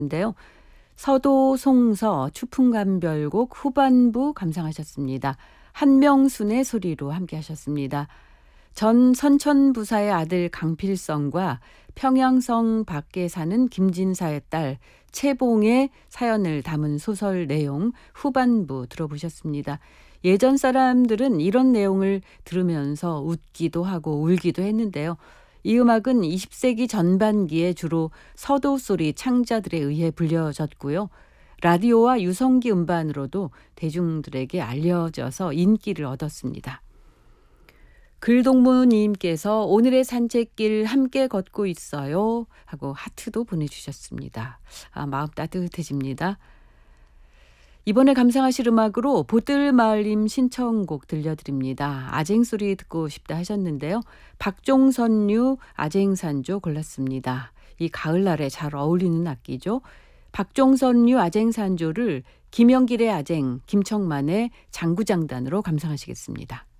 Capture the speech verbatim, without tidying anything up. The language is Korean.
인데요. 서도 송서 추풍감별곡 후반부 감상하셨습니다. 한명순의 소리로 함께 하셨습니다. 전 선천부사의 아들 강필성과 평양성 밖에 사는 김진사의 딸 채봉의 사연을 담은 소설 내용 후반부 들어보셨습니다. 예전 사람들은 이런 내용을 들으면서 웃기도 하고 울기도 했는데요. 이 음악은 이십 세기 전반기에 주로 서도소리 창자들에 의해 불려졌고요. 라디오와 유성기 음반으로도 대중들에게 알려져서 인기를 얻었습니다. 글동무님께서 오늘의 산책길 함께 걷고 있어요 하고 하트도 보내주셨습니다. 아, 마음 따뜻해집니다. 이번에 감상하실 음악으로 보뜰마을님 신청곡 들려드립니다. 아쟁소리 듣고 싶다 하셨는데요. 박종선류 아쟁산조 골랐습니다. 이 가을날에 잘 어울리는 악기죠. 박종선류 아쟁산조를 김영길의 아쟁, 김청만의 장구장단으로 감상하시겠습니다.